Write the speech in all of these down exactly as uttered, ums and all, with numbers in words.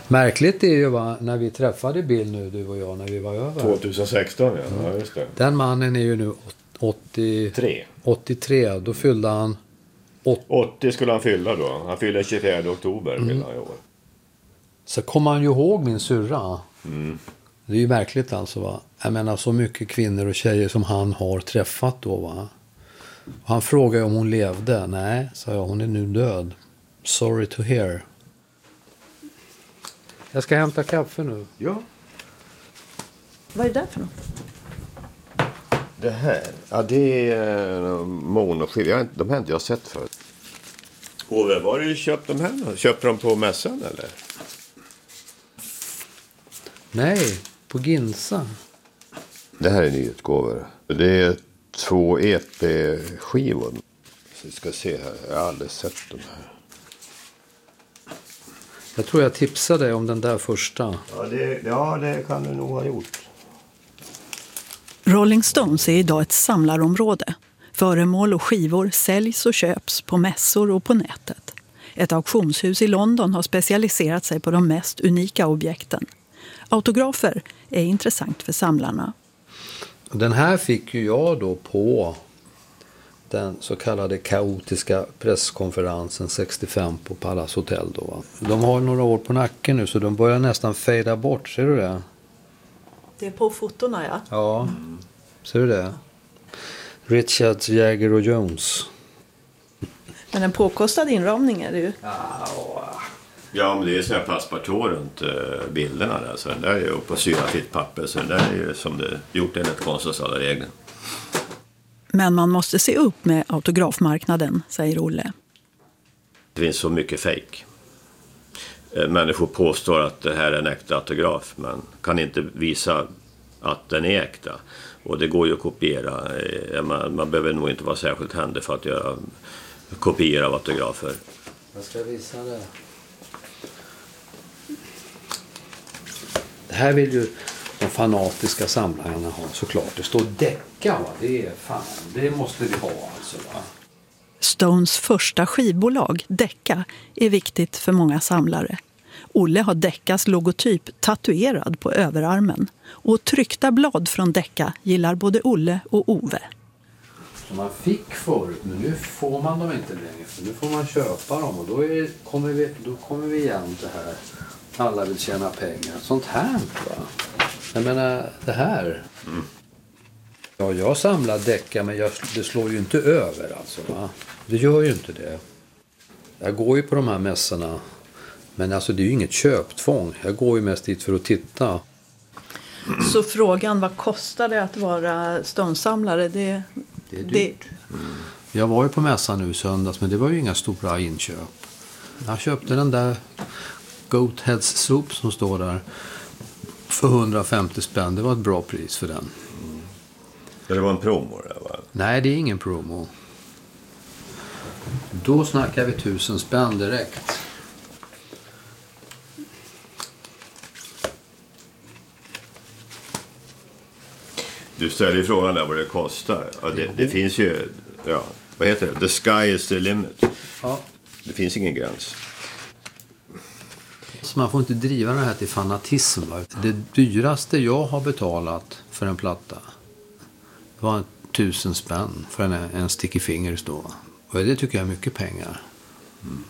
Märkligt är ju va, när vi träffade Bill nu, du och jag, när vi var över. tjugohundrasexton, ja. Mm. Ja, just det. Den mannen är ju nu åttio, åttiotre, då fyllde han... åttio. åttio skulle han fylla då. Han fyllde tjugofjärde oktober mm. i år. Så kommer han ju ihåg min syrra. Mm. Det är ju märkligt alltså va. Jag menar så mycket kvinnor och tjejer som han har träffat då va. Och han frågade om hon levde. Nej, sa jag, hon är nu död. Sorry to hear. Jag ska hämta kaffe nu. Ja. Vad är det där för något? Det här? Ja, det är uh, monoskiv. De här inte jag sett förut. Ove, var har du köpt de här? Köpte de på mässan eller? Nej, på Ginsa. Det här är nyutgåvor. Det är två E P-skivor. Så vi ska se här. Jag har aldrig sett de här. Jag tror jag tipsade dig om den där första. Ja, det, ja, det kan du nog ha gjort. Rolling Stones är idag ett samlarområde. Föremål och skivor säljs och köps på mässor och på nätet. Ett auktionshus i London har specialiserat sig på de mest unika objekten. Autografer är intressant för samlarna. Den här fick ju jag då på den så kallade kaotiska presskonferensen sextiofem på Palace Hotel då va. De har några år på nacken nu så de börjar nästan fejda bort, ser du det? Det är på fotona ja. Ja, mm. Ser du det? Richards, Jagger och Jones. Men en påkostad inramning är det ju. Ja, men det är sån här passpartår runt uh, bilderna där. Så den där är ju på syrafitt papper. Så den där är ju som det gjort enligt konstens alla regler. Men man måste se upp med autografmarknaden, säger Olle. Det finns så mycket fake. Människor påstår att det här är en äkta autograf. Men kan inte visa att den är äkta. Och det går ju att kopiera. Man, man behöver nog inte vara särskilt händig för att göra kopior av autografer. Jag ska visa det. Det här vill ju de fanatiska samlarna ha såklart. Det står Decca va? Det är fan, det måste vi ha alltså va? Stones första skivbolag, Decca, är viktigt för många samlare. Olle har Deccas logotyp tatuerad på överarmen. Och tryckta blad från Decca gillar både Olle och Ove. Som man fick förut, men nu får man dem inte längre. För nu får man köpa dem och då, är, kommer, vi, då kommer vi igen det här. Alla vill tjäna pengar. Sånt här va? Jag menar, det här. Mm. Ja, jag samlar Decca men jag, det slår ju inte över alltså va? Det gör ju inte det. Jag går ju på de här mässorna. Men alltså det är ju inget köptvång. Jag går ju mest dit för att titta. Så frågan, vad kostar det att vara Stones-samlare? Det, det är dyrt. Det... Mm. Jag var ju på mässan nu söndags men det var ju inga stora inköp. Jag köpte den där Goat Heads Soup som står där för hundrafemtio spänn. Det var ett bra pris för den. Mm. Det var en promo där va? Nej, det är ingen promo. Då snackar vi tusen spänn direkt. Du ställer ju frågan där vad det kostar. Ja, det, det finns ju, ja, vad heter det? The sky is the limit. Ja. Det finns ingen gräns. Så man får inte driva det här till fanatism. Va? Det dyraste jag har betalat för en platta var tusen spänn för en, en sticky fingers då. Och det tycker jag är mycket pengar. Mm.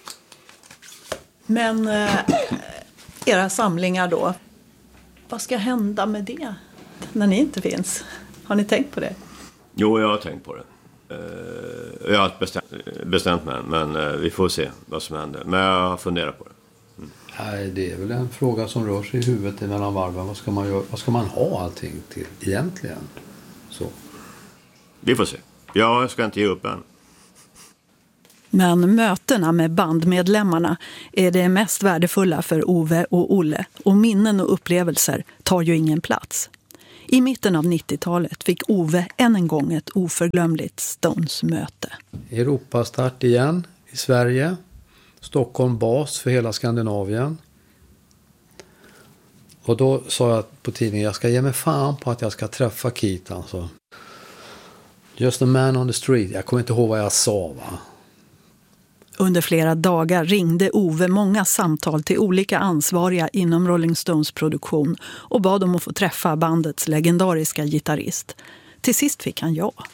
Men eh, era samlingar då, vad ska hända med det när ni inte finns? Har ni tänkt på det? Jo, jag har tänkt på det. Uh, jag har bestämt, bestämt mig, men uh, vi får se vad som händer. Men jag har funderat på det. Mm. Nej, det är väl en fråga som rör sig i huvudet mellan varven. Vad ska man göra? Vad ska man ha allting till egentligen? Så. Vi får se. Jag ska inte ge upp än. Men mötena med bandmedlemmarna är det mest värdefulla för Ove och Olle. Och minnen och upplevelser tar ju ingen plats. I mitten av nittiotalet fick Ove än en gång ett oförglömligt Stones-möte. Europastart igen i Sverige. Stockholm bas för hela Skandinavien. Och då sa jag på tidningen, jag ska ge mig fan på att jag ska träffa Keith. Alltså. Just a man on the street. Jag kommer inte ihåg vad jag sa va. Under flera dagar ringde Ove många samtal till olika ansvariga inom Rolling Stones produktion och bad dem att få träffa bandets legendariska gitarrist. Till sist fick han ja.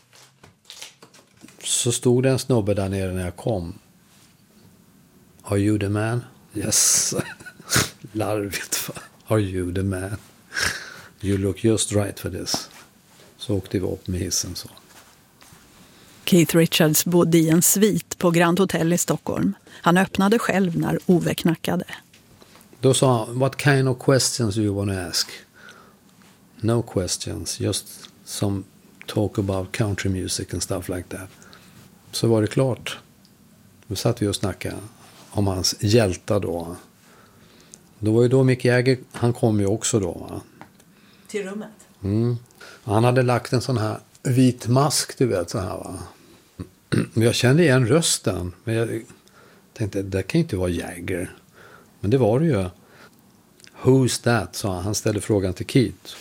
Så stod det en snubbe där nere när jag kom. Are you the man? Yes. Larvigt, va? Are you the man? You look just right for this. Så åkte vi upp med hissen så. Keith Richards bodde i en svit på Grand Hotel i Stockholm. Han öppnade själv när Ove knackade. Då sa han, what kind of questions do you want to ask? No questions, just some talk about country music and stuff like that. Så var det klart. Då satt vi och snackade om hans hjältar då. Då var ju då Mick Jagger, han kom ju också då. Va? Till rummet? Mm. Han hade lagt en sån här vit mask, du vet, så här, va. Jag kände igen rösten, men jag tänkte, det kan inte vara Jagger. Men det var det ju. Who's that? sa han. Han ställde frågan till Keith.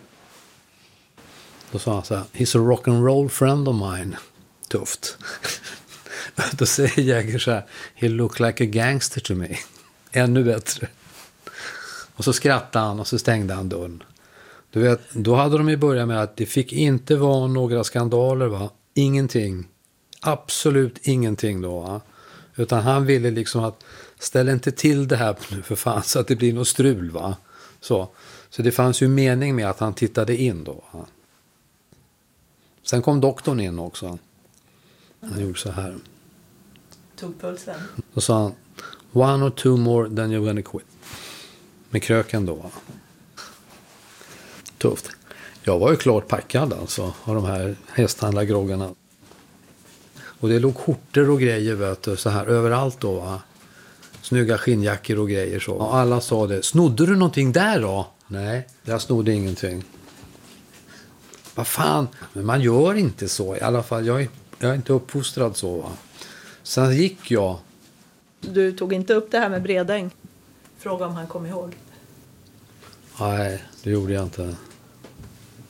Då sa han så här, he's a rock and roll friend of mine. Tufft. Då säger Jagger så här, he look like a gangster to me. Ännu bättre. Och så skrattade han och så stängde han dörren. Du vet, då hade de ju börjat med att det fick inte vara några skandaler, va? Ingenting. Absolut ingenting då, va? Utan han ville liksom att ställ inte till det här nu för fan så att det blir något strul, va? Så, så det fanns ju mening med att han tittade in då, va? Sen kom doktorn in också. Han gjorde så här. Tog pulsen. Då sa han, one or two more than you're gonna quit. Med kröken då, va? Tufft. Jag var ju klart packad alltså av de här hästhandlargroggarna. Och det låg skjortor och grejer, vet du, så här överallt då, va? Snygga skinnjackor och grejer så. Och alla sa det, snodde du någonting där då? Nej, jag snodde ingenting. Vad fan, men man gör inte så. I alla fall, jag är, jag är inte uppfostrad så, va? Sen gick jag. Du tog inte upp det här med Bredäng? Fråga om han kom ihåg. Nej, det gjorde jag inte.